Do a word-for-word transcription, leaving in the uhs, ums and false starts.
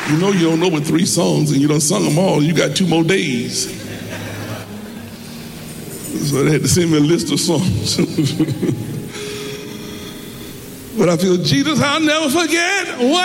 You know you don't know but three songs, and you done sung them all. You got two more days. So they had to send me a list of songs. But I feel, Jesus, I'll never forget what